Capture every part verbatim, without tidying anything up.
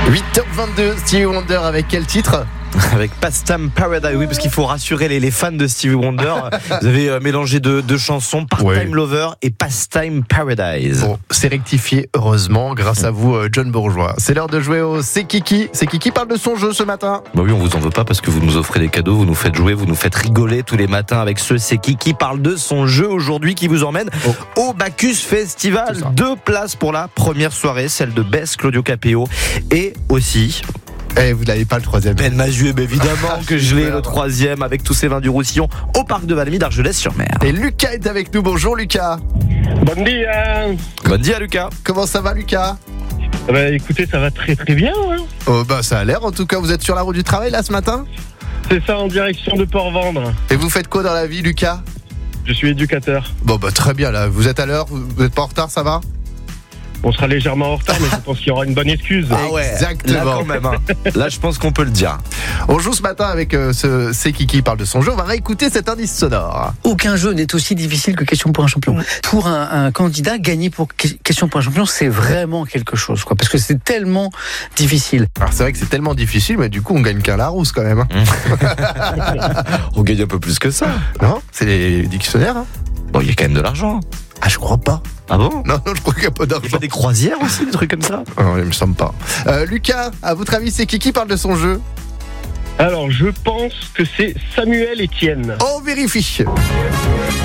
huit heures vingt-deux, Stevie Wonder avec quel titre ? Avec Pastime Paradise, oui, parce qu'il faut rassurer les, les fans de Stevie Wonder. Vous avez euh, mélangé deux, deux chansons, Part-Time ouais. Lover et Pastime Paradise. Bon, c'est rectifié, heureusement, grâce à vous, John Bourgeois. C'est l'heure de jouer au C'est Kiki. C'est Kiki parle de son jeu ce matin. Bah oui, on vous en veut pas parce que vous nous offrez des cadeaux, vous nous faites jouer, vous nous faites rigoler tous les matins avec ce C'est Kiki parle de son jeu aujourd'hui qui vous emmène oh. au Bacchus Festival. Deux places pour la première soirée, celle de Bess, Claudio Capéo et aussi... Eh, vous n'avez pas le troisième. Ben Mazué, évidemment que je l'ai, le troisième, avec tous ces vins du Roussillon, au parc de Valmy d'Argelès-sur-Mer. Et Lucas est avec nous. Bonjour Lucas. Bon dia. Bon dia Lucas. Comment ça va Lucas ? Bah écoutez, ça va très très bien. Ouais. Oh bah ça a l'air. En tout cas, vous êtes sur la route du travail là ce matin ? C'est ça, en direction de Port-Vendre. Et vous faites quoi dans la vie Lucas ? Je suis éducateur. Bon bah très bien là. Vous êtes à l'heure ? Vous n'êtes pas en retard, ça va ? On sera légèrement en retard, mais je pense qu'il y aura une bonne excuse. Ah ouais, exactement. Là quand même, hein. Là je pense qu'on peut le dire. On joue ce matin avec euh, ce C'est Kiki parle de son jeu. On va réécouter cet indice sonore. Aucun jeu n'est aussi difficile que Question pour un champion. Pour un, un candidat, gagner pour Question pour un champion, c'est vraiment quelque chose, quoi, parce que c'est tellement difficile. Alors c'est vrai que c'est tellement difficile, mais du coup on gagne qu'un Larousse quand même. Hein. On gagne un peu plus que ça. Non ? C'est les dictionnaires. Hein. Bon, il y a quand même de l'argent. Ah, je crois pas. Ah bon ? Non, non, je crois qu'il n'y a pas d'argent. Il y a pas des croisières aussi, des trucs comme ça ? Non, il me semble pas. Euh, Lucas, à votre avis, c'est qui qui parle de son jeu ? Alors, je pense que c'est Samuel Etienne. On vérifie. Oui !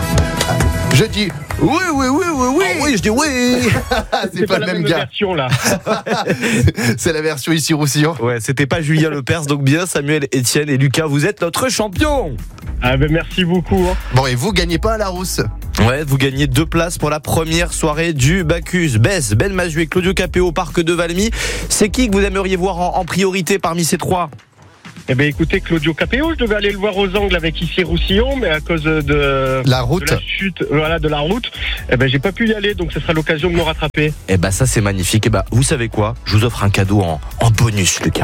Je dis oui, oui, oui, oui, oui. Oh oui, je dis oui. c'est, c'est pas, pas le la même même gars. version là. C'est la version ici Roussillon. Ouais, c'était pas Julien Lepers, donc bien Samuel Etienne et Lucas, vous êtes notre champion. Ah ben merci beaucoup. Hein. Bon, et vous gagnez pas à Larousse ? Ouais, vous gagnez deux places pour la première soirée du Bacchus. Bess, Ben Mazué, Claudio Capéo au parc de Valmy. C'est qui que vous aimeriez voir en, en priorité parmi ces trois ? Eh ben écoutez, Claudio Capéo, je devais aller le voir aux Angles avec ici Roussillon, mais à cause de la route, de la chute, voilà, de la route, eh ben j'ai pas pu y aller, donc ce sera l'occasion de me rattraper. Eh ben ça c'est magnifique. Eh ben vous savez quoi ? Je vous offre un cadeau en, en bonus, Lucas.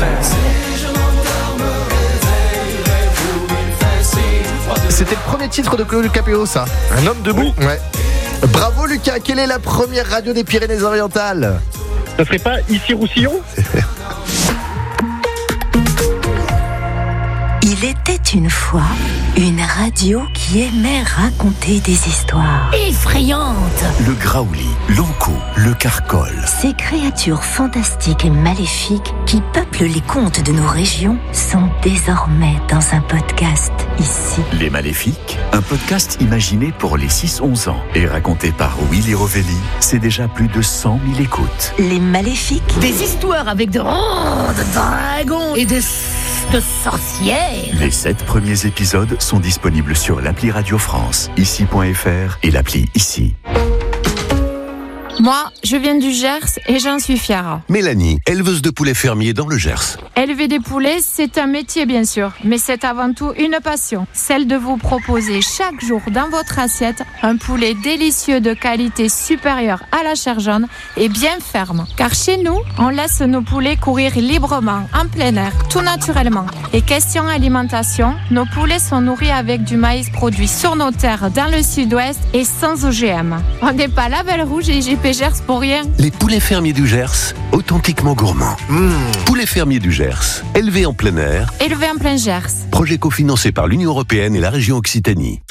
C'était le premier titre de Claudio Capéo, ça. Un homme debout ? Ouais. Bravo Lucas. Quelle est la première radio des Pyrénées-Orientales ? Ça serait pas ici Roussillon ? Il était une fois une radio qui aimait raconter des histoires effrayantes. Le graouli, l'ankou, le carcol. Ces créatures fantastiques et maléfiques qui peuplent les contes de nos régions sont désormais dans un podcast ici. Les Maléfiques, un podcast imaginé pour les six onze ans et raconté par Willy Rovelli. C'est déjà plus de cent mille écoutes. Les Maléfiques. Des histoires avec de grands dragons et de... de sorcières. Les sept premiers épisodes sont disponibles sur l'appli Radio France, ici point f r et l'appli Ici. Moi, je viens du Gers et j'en suis fière. Mélanie, éleveuse de poulets fermiers dans le Gers. Élever des poulets, c'est un métier bien sûr, mais c'est avant tout une passion. Celle de vous proposer chaque jour dans votre assiette un poulet délicieux de qualité supérieure à la chair jaune et bien ferme. Car chez nous, on laisse nos poulets courir librement, en plein air, tout naturellement. Et question alimentation, nos poulets sont nourris avec du maïs produit sur nos terres dans le sud-ouest et sans O G M. On n'est pas label rouge et G P Gers pour rien. Les poulets fermiers du Gers, authentiquement gourmands. Mmh. Poulets fermiers du Gers, élevés en plein air. Élevés en plein Gers. Projet cofinancé par l'Union Européenne et la région Occitanie.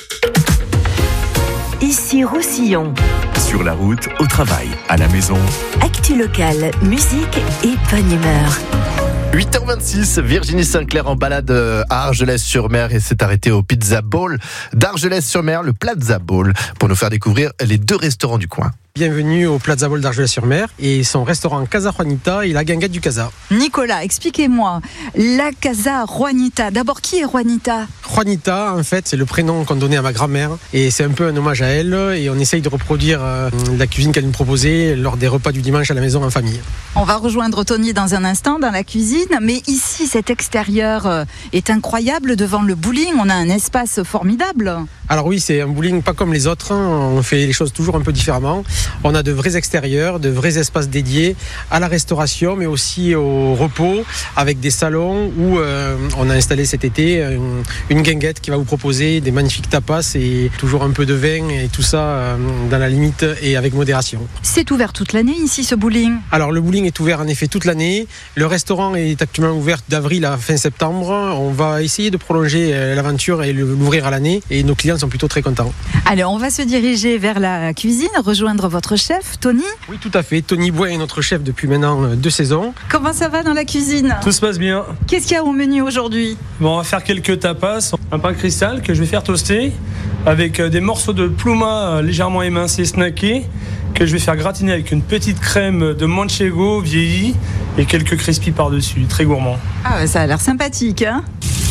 Ici Roussillon. Sur la route, au travail, à la maison. Actu locale, musique et bonne humeur. huit heures vingt-six, Virginie Sinclair en balade à Argelès-sur-Mer et s'est arrêtée au Pizza Bowl d'Argelès-sur-Mer, le Plaza Bowl, pour nous faire découvrir les deux restaurants du coin. Bienvenue au Plaza Bowl d'Argelès-sur-Mer et son restaurant Casa Juanita et la guinguette du Casa. Nicolas, expliquez-moi, la Casa Juanita, d'abord qui est Juanita ? Juanita, en fait, c'est le prénom qu'on donnait à ma grand-mère et c'est un peu un hommage à elle et on essaye de reproduire euh, la cuisine qu'elle nous proposait lors des repas du dimanche à la maison en famille. On va rejoindre Tony dans un instant dans la cuisine, mais ici cet extérieur est incroyable devant le bowling, on a un espace formidable. Alors oui, c'est un bowling pas comme les autres. On fait les choses toujours un peu différemment. On a de vrais extérieurs, de vrais espaces dédiés à la restauration, mais aussi au repos, avec des salons où euh, on a installé cet été une, une guinguette qui va vous proposer des magnifiques tapas et toujours un peu de vin et tout ça euh, dans la limite et avec modération. C'est ouvert toute l'année ici, ce bowling? Alors le bowling est ouvert en effet toute l'année. Le restaurant est actuellement ouvert d'avril à fin septembre. On va essayer de prolonger l'aventure et l'ouvrir à l'année et nos clients sont plutôt très contents. Allez, on va se diriger vers la cuisine, rejoindre votre chef, Tony. Oui, tout à fait. Tony Bois est notre chef depuis maintenant deux saisons. Comment ça va dans la cuisine? Tout se passe bien. Qu'est-ce qu'il y a au menu aujourd'hui? Bon, on va faire quelques tapas. Un pain cristal que je vais faire toaster avec des morceaux de pluma légèrement émincés, snackés, que je vais faire gratiner avec une petite crème de manchego vieillie et quelques crispies par-dessus. Très gourmand. Ah, ça a l'air sympathique, hein?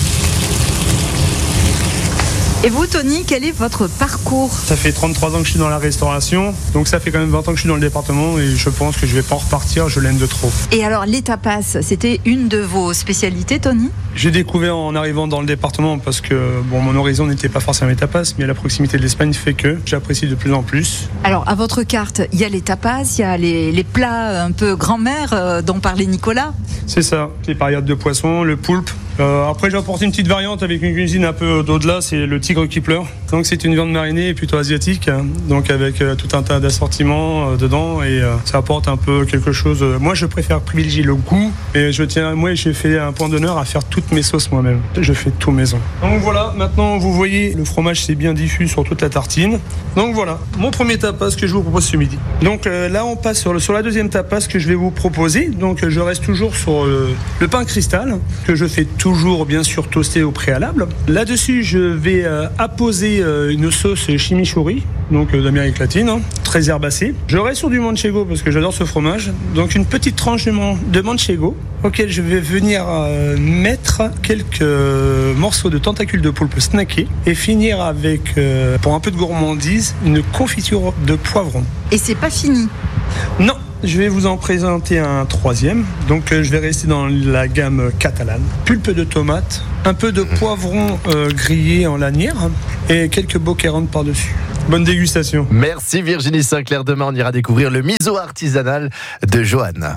Et vous, Tony, quel est votre parcours? Ça fait trente-trois ans que je suis dans la restauration, donc ça fait quand même vingt ans que je suis dans le département et je pense que je vais pas en repartir, je l'aime de trop. Et alors, les tapas, c'était une de vos spécialités, Tony? J'ai découvert en arrivant dans le département parce que bon, mon horizon n'était pas forcément les tapas, mais la proximité de l'Espagne fait que j'apprécie de plus en plus. Alors, à votre carte, il y a les tapas, il y a les, les plats un peu grand-mère euh, dont parlait Nicolas. C'est ça, les pariettes de poisson, le poulpe. Euh, après, j'ai apporté une petite variante avec une cuisine un peu d'au-delà, c'est le tigre qui pleure. Donc, c'est une viande marinée plutôt asiatique, donc avec euh, tout un tas d'assortiments euh, dedans et euh, ça apporte un peu quelque chose. Euh, moi, je préfère privilégier le goût et je tiens, moi, j'ai fait un point d'honneur à faire toutes mes sauces moi-même. Je fais tout maison. Donc voilà, maintenant, vous voyez, le fromage c'est bien diffus sur toute la tartine. Donc voilà, mon premier tapas que je vous propose ce midi. Donc euh, là, on passe sur, le, sur la deuxième tapas que je vais vous proposer. Donc, je reste toujours sur euh, le pain cristal que je fais tout toujours bien sûr toasté au préalable. Là-dessus, je vais euh, apposer euh, une sauce chimichurri, donc euh, d'Amérique latine, hein, très herbacée. Je reste sur du manchego parce que j'adore ce fromage. Donc une petite tranche de, man- de manchego auquel je vais venir euh, mettre quelques euh, morceaux de tentacules de poulpe snackés et finir avec, euh, pour un peu de gourmandise, une confiture de poivron. Et c'est pas fini? Non. Je vais vous en présenter un troisième. Donc euh, je vais rester dans la gamme catalane. Pulpe de tomate, un peu de poivron euh, grillé en lanière et quelques boquerandes par-dessus. Bonne dégustation. Merci Virginie Sinclair. Demain, on ira découvrir le miso artisanal de Johan.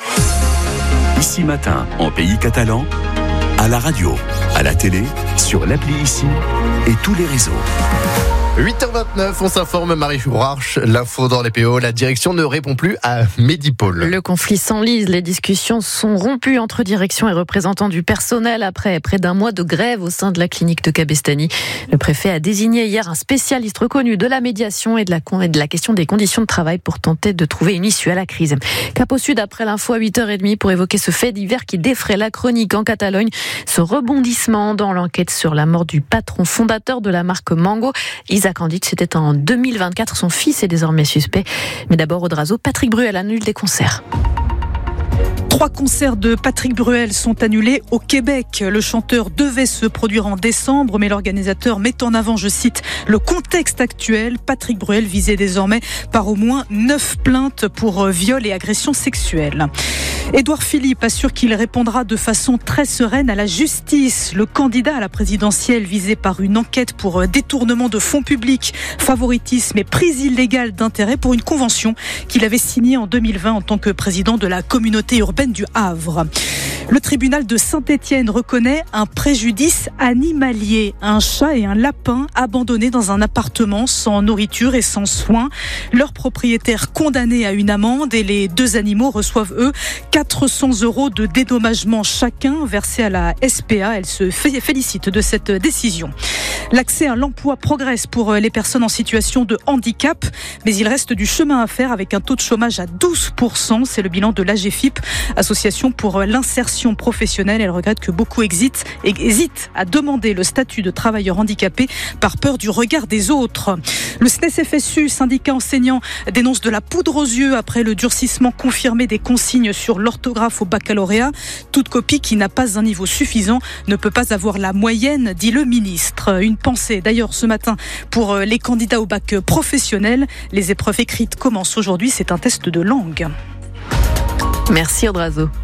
Ici Matin, en pays catalan, à la radio, à la télé, sur l'appli Ici et tous les réseaux. huit heures vingt-neuf, on s'informe, Marie Roarch, l'info dans les P O. La direction ne répond plus à Medipôle. Le conflit s'enlise, les discussions sont rompues entre direction et représentants du personnel après près d'un mois de grève au sein de la clinique de Cabestany. Le préfet a désigné hier un spécialiste reconnu de la médiation et de la, et de la question des conditions de travail pour tenter de trouver une issue à la crise. Cap au sud après l'info à huit heures trente pour évoquer ce fait divers qui défraie la chronique en Catalogne. Ce rebondissement dans l'enquête sur la mort du patron fondateur de la marque Mango, Isaac Candic, c'était en deux mille vingt-quatre. Son fils est désormais suspect. Mais d'abord, au Drazo, Patrick Bruel annule des concerts. Trois concerts de Patrick Bruel sont annulés au Québec. Le chanteur devait se produire en décembre, mais l'organisateur met en avant, je cite, le contexte actuel. Patrick Bruel visé désormais par au moins neuf plaintes pour viol et agression sexuelle. Édouard Philippe assure qu'il répondra de façon très sereine à la justice. Le candidat à la présidentielle visé par une enquête pour détournement de fonds publics, favoritisme et prise illégale d'intérêt pour une convention qu'il avait signée en deux mille vingt en tant que président de la communauté urbaine du Havre. Le tribunal de Saint-Étienne reconnaît un préjudice animalier. Un chat et un lapin abandonnés dans un appartement sans nourriture et sans soins. Leur propriétaire condamné à une amende et les deux animaux reçoivent, eux, quatre cents euros de dédommagement chacun versés à la S P A. Elle se félicite de cette décision. L'accès à l'emploi progresse pour les personnes en situation de handicap, mais il reste du chemin à faire avec un taux de chômage à douze pour cent. C'est le bilan de l'A G F I P, Association pour l'insertion professionnelle. Elle regrette que beaucoup hésitent, hésitent à demander le statut de travailleur handicapé par peur du regard des autres. Le S N E S F S U, syndicat enseignant, dénonce de la poudre aux yeux après le durcissement confirmé des consignes sur l'orthographe au baccalauréat. Toute copie qui n'a pas un niveau suffisant ne peut pas avoir la moyenne, dit le ministre. Une pensée d'ailleurs ce matin pour les candidats au bac professionnel. Les épreuves écrites commencent aujourd'hui, c'est un test de langue. Merci Odrazo.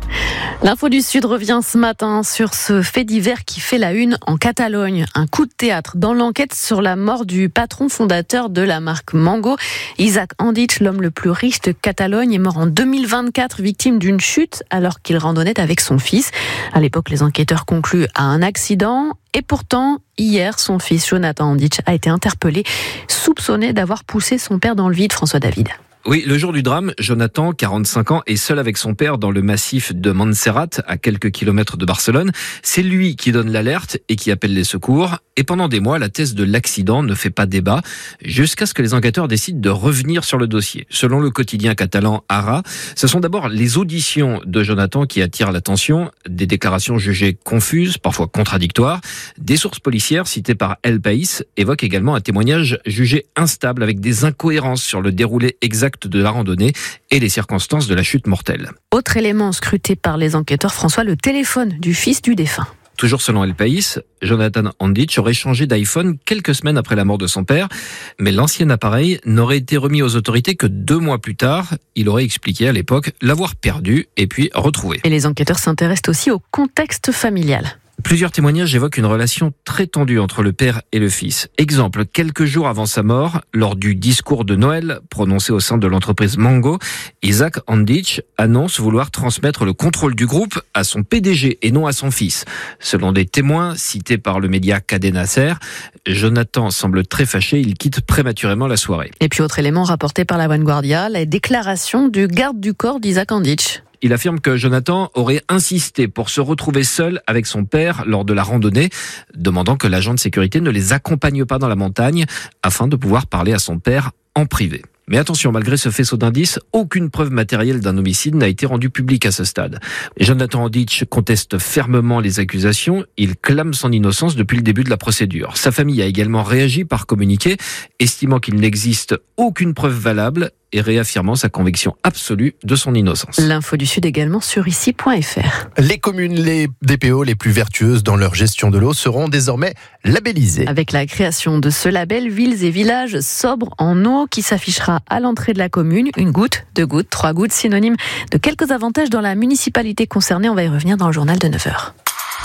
L'info du Sud revient ce matin sur ce fait divers qui fait la une en Catalogne. Un coup de théâtre dans l'enquête sur la mort du patron fondateur de la marque Mango. Isaac Andich, l'homme le plus riche de Catalogne, est mort en deux mille vingt-quatre, victime d'une chute alors qu'il randonnait avec son fils. À l'époque, les enquêteurs concluent à un accident. Et pourtant, hier, son fils Jonathan Andich a été interpellé, soupçonné d'avoir poussé son père dans le vide. François David. Oui, le jour du drame, Jonathan, quarante-cinq ans, est seul avec son père dans le massif de Montserrat, à quelques kilomètres de Barcelone. C'est lui qui donne l'alerte et qui appelle les secours. Et pendant des mois, la thèse de l'accident ne fait pas débat, jusqu'à ce que les enquêteurs décident de revenir sur le dossier. Selon le quotidien catalan Ara, ce sont d'abord les auditions de Jonathan qui attirent l'attention, des déclarations jugées confuses, parfois contradictoires. Des sources policières citées par El País évoquent également un témoignage jugé instable avec des incohérences sur le déroulé exact de la randonnée et les circonstances de la chute mortelle. Autre élément scruté par les enquêteurs, François, le téléphone du fils du défunt. Toujours selon El País, Jonathan Andich aurait changé d'iPhone quelques semaines après la mort de son père, mais l'ancien appareil n'aurait été remis aux autorités que deux mois plus tard. Il aurait expliqué à l'époque l'avoir perdu et puis retrouvé. Et les enquêteurs s'intéressent aussi au contexte familial. Plusieurs témoignages évoquent une relation très tendue entre le père et le fils. Exemple, quelques jours avant sa mort, lors du discours de Noël prononcé au sein de l'entreprise Mango, Isaac Andich annonce vouloir transmettre le contrôle du groupe à son P D G et non à son fils. Selon des témoins cités par le média Cadena Ser, Jonathan semble très fâché, il quitte prématurément la soirée. Et puis autre élément rapporté par la Vanguardia, la déclaration du garde du corps d'Isaac Andich. Il affirme que Jonathan aurait insisté pour se retrouver seul avec son père lors de la randonnée, demandant que l'agent de sécurité ne les accompagne pas dans la montagne afin de pouvoir parler à son père en privé. Mais attention, malgré ce faisceau d'indices, aucune preuve matérielle d'un homicide n'a été rendue publique à ce stade. Jonathan Andich conteste fermement les accusations. Il clame son innocence depuis le début de la procédure. Sa famille a également réagi par communiqué, estimant qu'il n'existe aucune preuve valable et réaffirmant sa conviction absolue de son innocence. L'info du Sud également sur ici point f r. Les communes, les D P O les plus vertueuses dans leur gestion de l'eau seront désormais labellisées. Avec la création de ce label Villes et Villages sobres en eau qui s'affichera à l'entrée de la commune, une goutte, deux gouttes, trois gouttes, synonyme de quelques avantages dans la municipalité concernée. On va y revenir dans le journal de neuf heures.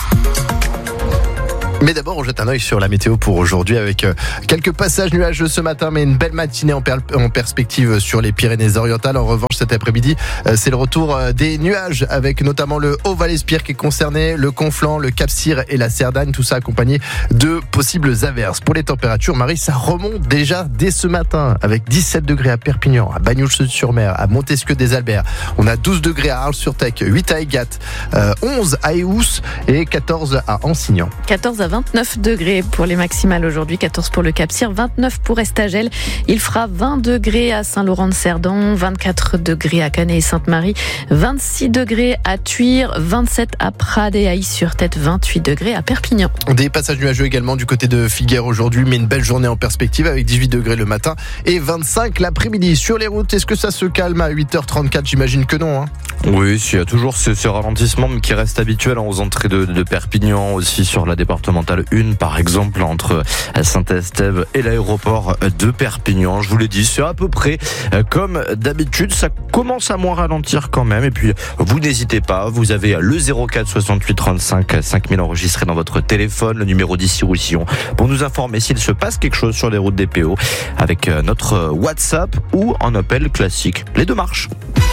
Mais d'abord, on jette un œil sur la météo pour aujourd'hui avec quelques passages nuageux ce matin, mais une belle matinée en, per- en perspective sur les Pyrénées-Orientales. En revanche, cet après-midi, c'est le retour des nuages avec notamment le Haut-Val-Espire qui est concerné, le Conflent, le Cap-Cyr et la Cerdagne, tout ça accompagné de possibles averses. Pour les températures, Marie, ça remonte déjà dès ce matin avec dix-sept degrés à Perpignan, à Bagnols-sur-Mer, à Montesquieu-des-Albert. On a douze degrés à Arles-sur-Tech, huit à Aiguat, euh, onze à Eous et quatorze à Ansignan. quatorze à vingt-neuf degrés pour les maximales aujourd'hui, quatorze pour le Cap-Cyr, vingt-neuf pour Estagel. Il fera vingt degrés à Saint-Laurent-de-Cerdan, vingt-quatre degrés à Canet et Sainte-Marie, vingt-six degrés à Thuir, vingt-sept à Prades et à Is-sur-Tête, vingt-huit degrés à Perpignan. Des passages nuageux également du côté de Figueres aujourd'hui, mais une belle journée en perspective avec dix-huit degrés le matin et vingt-cinq l'après-midi. Sur les routes, est-ce que ça se calme à huit heures trente-quatre? J'imagine que non. Hein. Oui, il y a toujours ce, ce ralentissement qui reste habituel aux entrées de, de Perpignan, aussi sur la départementale un, par exemple, entre Saint-Estève et l'aéroport de Perpignan. Je vous l'ai dit, c'est à peu près comme d'habitude. Ça commence à moins ralentir quand même. Et puis, vous n'hésitez pas, vous avez le zéro quatre soixante-huit trente-cinq cinq mille enregistré dans votre téléphone, le numéro d'ici Roussillon, pour nous informer s'il se passe quelque chose sur les routes des P O avec notre WhatsApp ou en appel classique. Les deux marchent.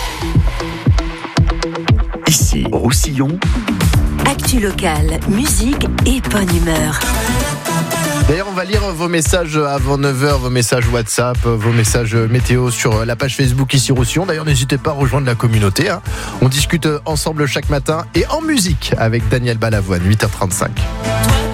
Ici, Roussillon. Actu locale, musique et bonne humeur. D'ailleurs, on va lire vos messages avant neuf heures, vos messages WhatsApp, vos messages météo sur la page Facebook ici Roussillon. D'ailleurs, n'hésitez pas à rejoindre la communauté. Hein. On discute ensemble chaque matin et en musique avec Daniel Balavoine, huit heures trente-cinq.